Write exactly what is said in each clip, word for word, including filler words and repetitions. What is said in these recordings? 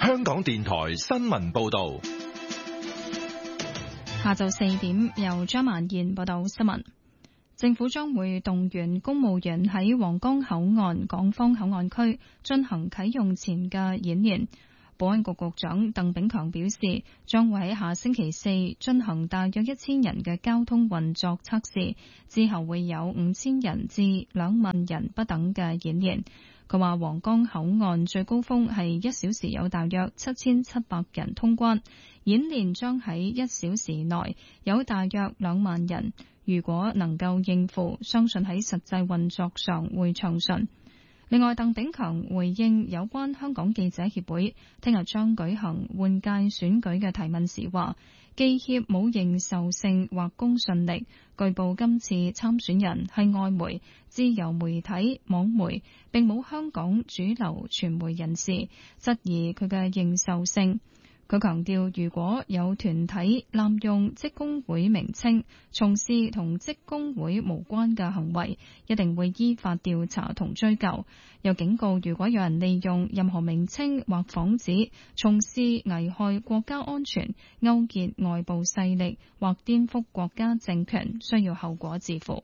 香港電台新聞報道。 下晝四點，由張曼燕報道新聞。政府將會動員公務員喺皇崗口岸港方口岸區進行啟用前嘅演練。保安局局長鄧炳強表示，將會喺下星期四進行大約一千人嘅交通運作測試，之後會有五千人至兩萬人不等嘅演練。佢話皇崗口岸最高峰係一小時有大約七千七百人通關，演練將喺一小時內有大約兩萬人。如果能夠應付，相信喺實際運作上會暢順。另外，鄧炳強回應有關香港記者協會聽日將舉行換屆選舉嘅提問時話，記協冇認受性或公信力，據報今次參選人係外媒、自由媒體、網媒，並冇香港主流傳媒人士，質疑佢嘅認受性。佢強調，如果有團體濫用職工會名稱，從事同職工會無關嘅行為，一定會依法調查同追究。又警告，如果有人利用任何名稱或幌子，從事危害國家安全、勾結外部勢力或顛覆國家政權，需要後果自負。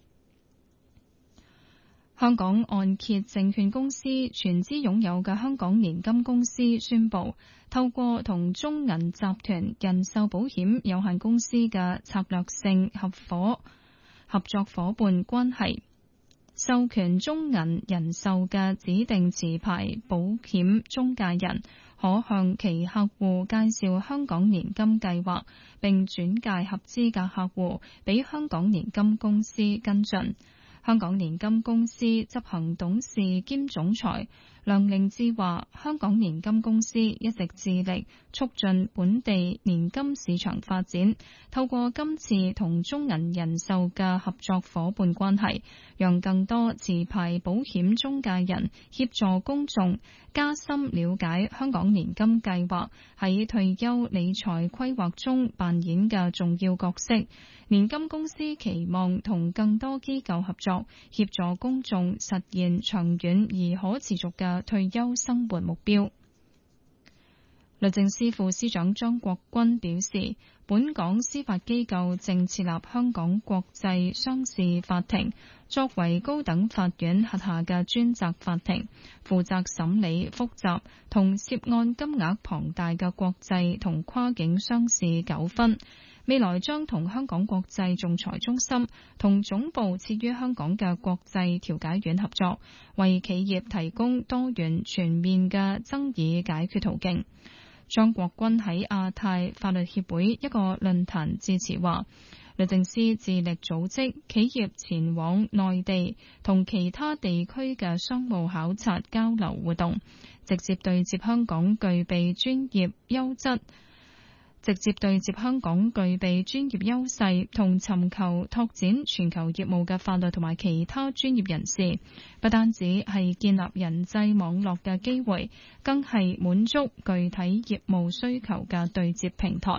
香港按揭證券公司全資擁有嘅香港年金公司宣布，透過同中銀集團人壽保險有限公司嘅策略性合夥合作夥伴關係，授權中銀人壽嘅指定持牌保險中介人，可向其客戶介紹香港年金計劃，並轉介合資格客戶俾香港年金公司跟進。香港年金公司執行董事兼總裁梁凌志話，香港年金公司一直致力促進本地年金市場發展，透過今次同中銀人壽嘅合作夥伴關係，讓更多持牌保險中介人協助公眾加深了解香港年金計劃喺退休理財規劃中扮演嘅重要角色。年金公司期望同更多機構合作，協助公眾實現長遠而可持續嘅退休生活目標。律政司副司長張國鈞表示，本港司法機構正設立香港國際商事法庭，作為高等法院轄下嘅專責法庭，負責審理複雜同涉案金額龐大嘅國際同跨境商事糾紛。未來將同香港國際仲裁中心同總部設於香港嘅國際調解院合作，為企業提供多元全面嘅爭議解決途徑。張國鈞喺亞太法律協會一個論壇致辭話，律政司致力組織企業前往內地同其他地區嘅商務考察交流活動，直接對接香港具備專業優質直接對接香港具備專業優勢同尋求拓展全球業務嘅法律同埋其他專業人士，不單止係建立人際網絡嘅機會，更係滿足具體業務需求嘅對接平台。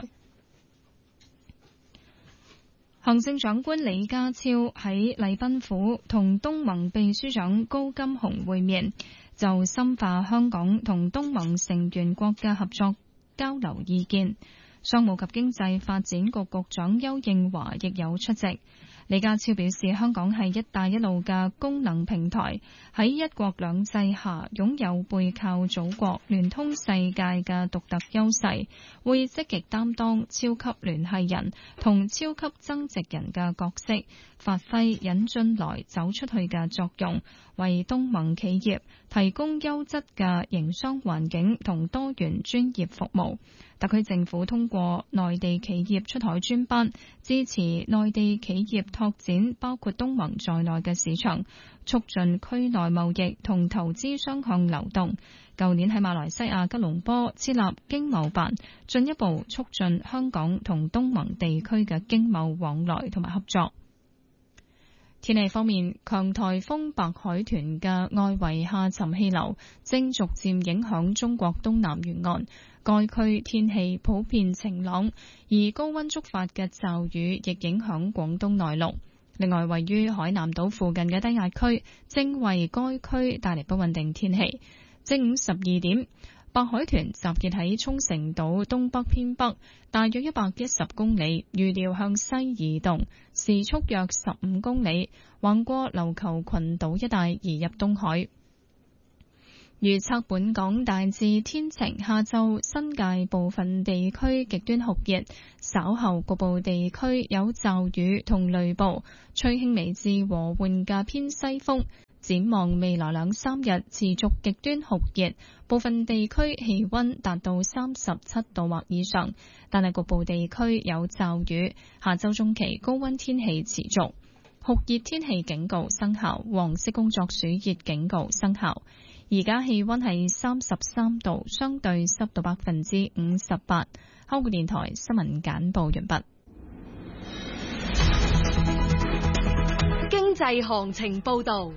行政長官李家超喺禮賓府同東盟秘書長高金洪會面，就深化香港同東盟成員國嘅合作交流意見。商務及經濟發展局局長邱應華亦有出席。李家超表示，香港係一帶一路嘅功能平台，喺一國兩制下擁有背靠祖國、聯通世界嘅獨特優勢，會積極擔當超級聯繫人同超級增值人嘅角色，發揮引進來走出去嘅作用，為東盟企業提供優質嘅營商環境同多元專業服務。特區政府通過內地企業出海專班，支持內地企業拓展包括東盟在內嘅市場，促進區內貿易同投資雙向流動。舊年喺馬來西亞吉隆坡設立經貿辦，進一步促進香港同東盟地區嘅經貿往來同埋合作。天氣方面，強颱風白海豚嘅外圍下沉氣流正逐漸影響中國東南沿岸，該區天氣普遍晴朗，而高溫觸發嘅驟雨亦影響廣東內陸。另外，位於海南島附近嘅低壓區正為該區帶嚟不穩定天氣。正午十二點， 白海豚集結喺沖繩島東北偏北，大約一百一十公里，預料向西移動，時速約十五公里，橫過琉球群島一帶移入東海。預測本港大致天晴，下晝新界部分地區極端酷熱，稍後局部地區有驟雨同雷暴，吹輕微至和緩嘅偏西風。展望未來兩三日持續極端酷熱，部分地區氣溫達到三十七度或以上，但係局部地區有驟雨。下周中期高溫天氣持續，酷熱天氣警告生效，黃色工作暑熱警告生效。而家氣溫係三十三度，相對濕度百分之五十八。香港電台新聞簡報完畢。 經濟行情報道。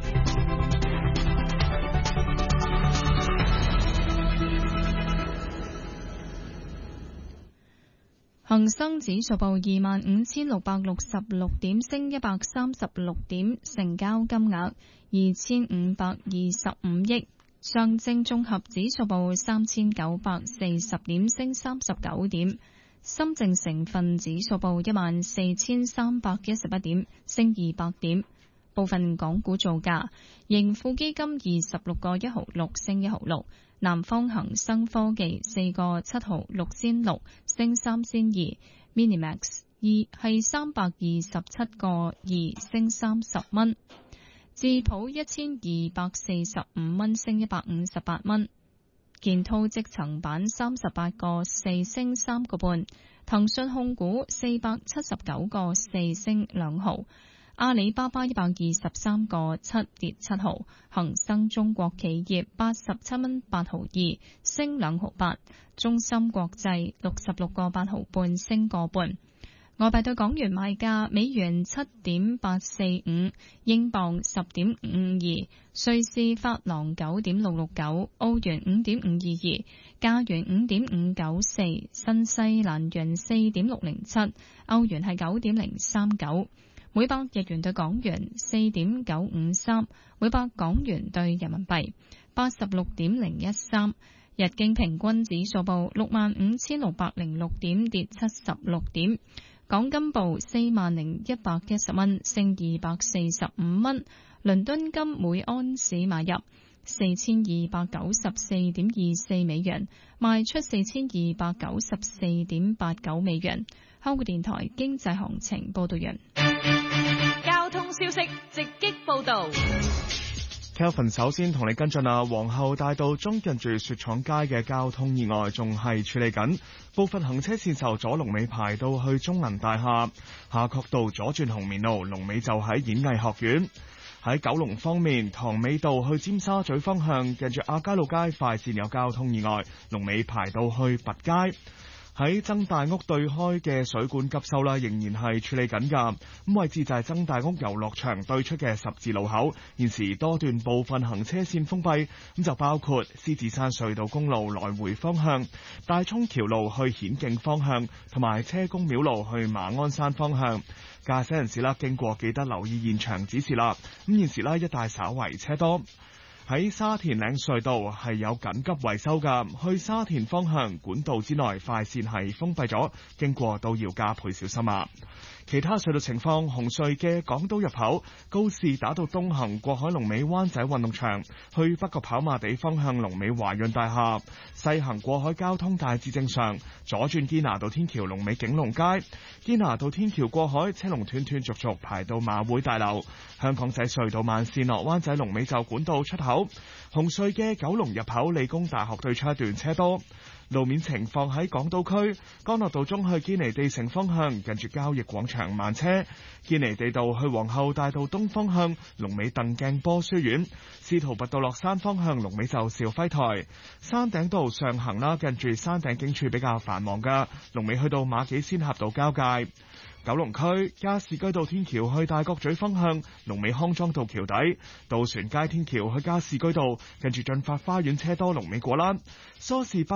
恒生指數報二萬五千六百六十六點，升一百三十六點，成交金額二千五百二十五億。上證綜合指數報三千九百四十點，升三十九點。深證成分指數報一萬四千三百一十一點，升二百點。部分港股造價，盈富基金二十六個一毫六，升一毫六。南方恒生科技四個七毫六仙六，升三仙二。Minimax 二係三百二十七個二，升三十蚊。智普一千二百四十五蚊，升一百五十八蚊。建滔積層板三十八個四，升三個半。騰訊控股四百七十九個四，升兩毫。阿里巴巴一百二十三個七，跌七毫。恒生中國企業八十七蚊八毫二，升兩毫八。中芯國際六十六個八毫半，升個半。外幣對港元賣價：美元七點八四五，英鎊十點五二，瑞士法郎九點六六九，澳元五點五二二，加元五點五九四，新西蘭元四點六零七，歐元係九點零三九。每百日元對港元四點九五三，每百港元對人民幣八十六點零一三。日經平均指數報六萬五千六百零六點，跌七十六點。港金報四萬零一百一十蚊，升二百四十五蚊。倫敦金每安士買入四千二百九十四點二四美元，賣出四千二百九十四點八九美元。香港電台經濟行情報道完。 交通消息直擊報道。 Kelvin 首先同你跟進啊，皇后大道中近住雪廠街嘅交通意外仲係處理緊，部分行車線受阻，龍尾排到去中銀大廈。夏慤道左轉紅棉路，龍尾就喺演藝學院。喺九龍方面，塘尾道去尖沙咀方向近住亞皆老街快線有交通意外，龍尾排到去拔街。喺曾大屋對開嘅水管急修啦，仍然係處理緊㗎。咁位置就係曾大屋遊樂場對出嘅十字路口，現時多段部分行車線封閉，咁就包括獅子山隧道公路來回方向、大涌橋路去顯徑方向，同埋車公廟路去馬鞍山方向。駕駛人士啦，經過記得留意現場指示啦。咁現時啦，一帶稍為車多。喺沙田嶺隧道係有緊急維修㗎，去沙田方向管道之內快線係封閉咗，經過都要加倍小心啊！其他隧道情況，紅隧嘅港島入口告士打道東行過海龍尾灣仔運動場，去北角跑馬地方向龍尾華潤大廈，西行過海交通大致正常，左轉堅拿道天橋龍尾景隆街，堅拿道天橋過海車龍斷斷續續排到馬會大樓，香港仔隧道慢線落灣仔龍尾就管道出口，紅隧嘅九龍入口理工大學對出一段車多。路面情況喺港島區，干諾道中去堅尼地城方向，近住交易廣場慢車；堅尼地道去皇后大道東方向，龍尾鄧鏡波書院；司徒拔道落山方向，龍尾就兆輝台；山頂道上行啦，近住山頂警署比較繁忙㗎，龍尾去到馬己仙峽道交界。九龍區加士居道天橋去大角咀方向，龍尾康莊道橋底；渡船街天橋去加士居道，近住駿發花園車多，龍尾果欄；梳士巴利道去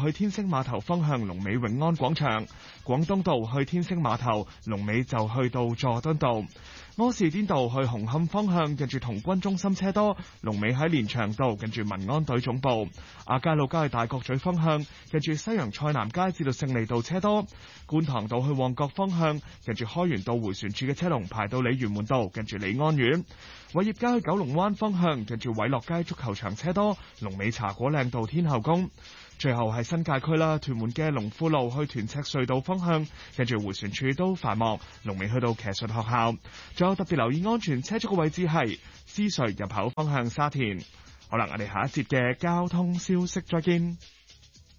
去天星碼頭方向龍尾永安廣場，廣東道去天星碼頭龍尾就去到佐敦道。柯士甸道去紅磡方向近住童軍中心車多，龍尾喺連翔道近住民安隊總部。亞皆老街去大角咀方向近住西洋菜南街至到勝利道車多。觀塘道去旺角方向近住開源道迴旋處嘅車龍排到鯉魚門道近住李安苑。偉業街去九龍灣方向近住偉樂街足球場車多，龍尾茶果嶺道天后宮。最後係新界區啦，屯門嘅龍富路去屯赤隧道方向近住迴旋處都繁忙，龍尾去到騎術學校。仲有特別留意安全車速嘅位置係獅隧入口方向沙田。好啦，我哋下一節嘅交通消息再見。